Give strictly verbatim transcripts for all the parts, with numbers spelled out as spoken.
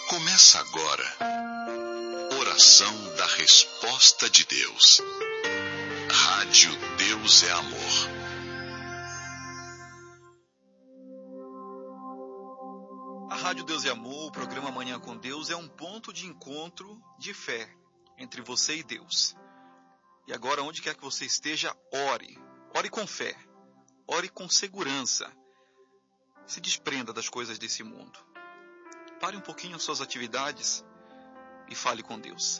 Começa agora. Oração da Resposta de Deus. Rádio Deus é Amor. A Rádio Deus é Amor, o programa Manhã com Deus, é um ponto de encontro de fé entre você e Deus. E agora, onde quer que você esteja, ore. Ore com fé. Ore com segurança. Se desprenda das coisas desse mundo. Pare um pouquinho as suas atividades e fale com Deus.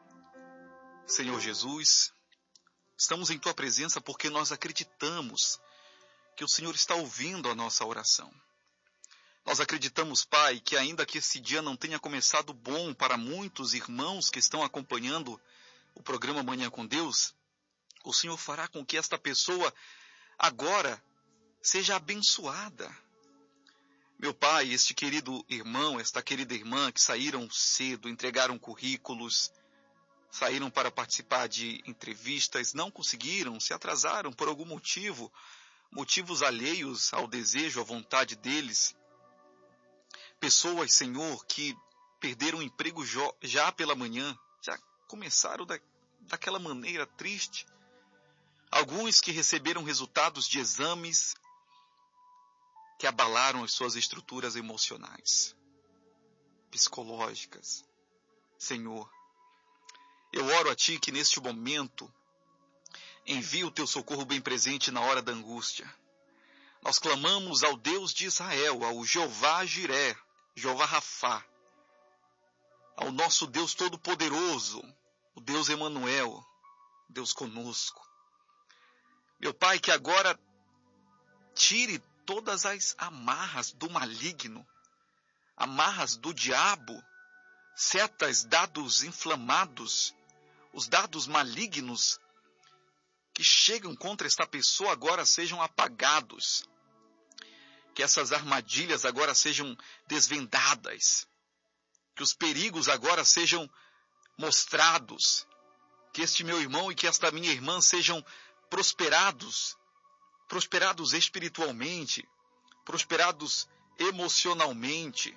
Senhor Jesus, estamos em Tua presença porque nós acreditamos que o Senhor está ouvindo a nossa oração. Nós acreditamos, Pai, que ainda que esse dia não tenha começado bom para muitos irmãos que estão acompanhando o programa Manhã com Deus, o Senhor fará com que esta pessoa agora seja abençoada. Meu Pai, este querido irmão, esta querida irmã que saíram cedo, entregaram currículos, saíram para participar de entrevistas, não conseguiram, se atrasaram por algum motivo, motivos alheios ao desejo, à vontade deles. Pessoas, Senhor, que perderam o emprego já pela manhã, já começaram da, daquela maneira triste. Alguns que receberam resultados de exames que abalaram as suas estruturas emocionais, psicológicas. Senhor, eu oro a Ti que neste momento envie o Teu socorro bem presente na hora da angústia. Nós clamamos ao Deus de Israel, ao Jeová Jiré, Jeová Rafá, ao nosso Deus Todo-Poderoso, o Deus Emanuel, Deus conosco. Meu Pai, que agora tire todas as amarras do maligno, amarras do diabo, setas, dados inflamados, os dados malignos que chegam contra esta pessoa agora sejam apagados. Que essas armadilhas agora sejam desvendadas. Que os perigos agora sejam mostrados. Que este meu irmão e que esta minha irmã sejam prosperados. Prosperados espiritualmente, prosperados emocionalmente,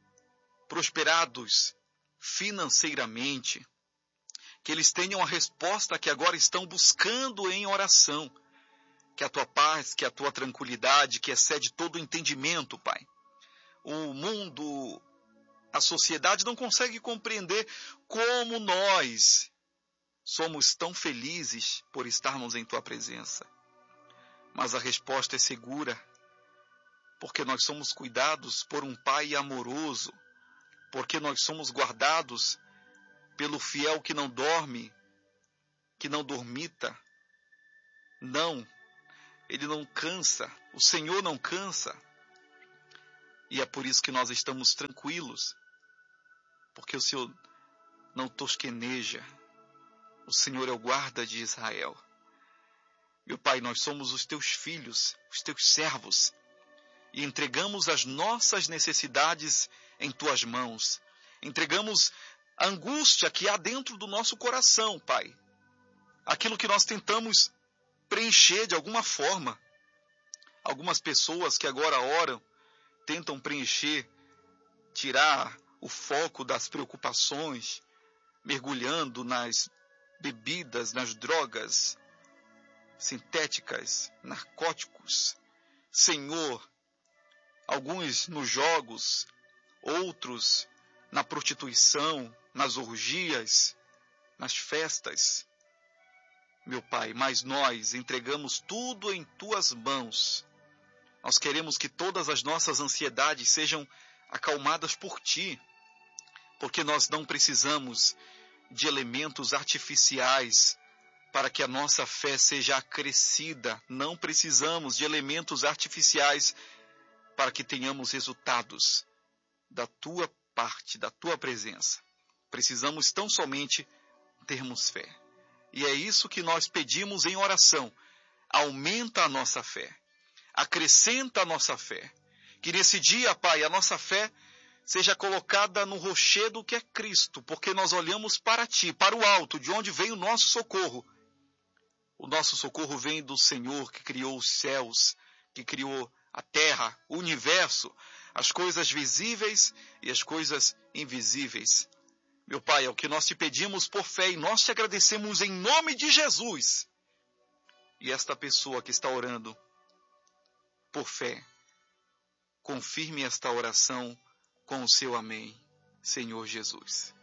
prosperados financeiramente, que eles tenham a resposta que agora estão buscando em oração, que a Tua paz, que a Tua tranquilidade, que excede todo o entendimento, Pai. O mundo, a sociedade não consegue compreender como nós somos tão felizes por estarmos em Tua presença. Mas a resposta é segura, porque nós somos cuidados por um Pai amoroso, porque nós somos guardados pelo fiel que não dorme, que não dormita. Não, Ele não cansa, o Senhor não cansa. E é por isso que nós estamos tranquilos, porque o Senhor não tosqueneja, o Senhor é o guarda de Israel. Meu Pai, nós somos os Teus filhos, os Teus servos, e entregamos as nossas necessidades em Tuas mãos. Entregamos a angústia que há dentro do nosso coração, Pai. Aquilo que nós tentamos preencher de alguma forma. Algumas pessoas que agora oram, tentam preencher, tirar o foco das preocupações, mergulhando nas bebidas, nas drogas sintéticas, narcóticos. Senhor, alguns nos jogos, outros na prostituição, nas orgias, nas festas. Meu Pai, mas nós entregamos tudo em Tuas mãos. Nós queremos que todas as nossas ansiedades sejam acalmadas por Ti, porque nós não precisamos de elementos artificiais para que a nossa fé seja acrescida. Não precisamos de elementos artificiais para que tenhamos resultados da Tua parte, da Tua presença. Precisamos tão somente termos fé. E é isso que nós pedimos em oração. Aumenta a nossa fé. Acrescenta a nossa fé. Que nesse dia, Pai, a nossa fé seja colocada no rochedo que é Cristo, porque nós olhamos para Ti, para o alto, de onde vem o nosso socorro. O nosso socorro vem do Senhor que criou os céus, que criou a terra, o universo. as coisas visíveis e as coisas invisíveis. Meu Pai, é o que nós te pedimos por fé e nós te agradecemos em nome de Jesus. E esta pessoa que está orando por fé, confirme esta oração com o seu amém, Senhor Jesus.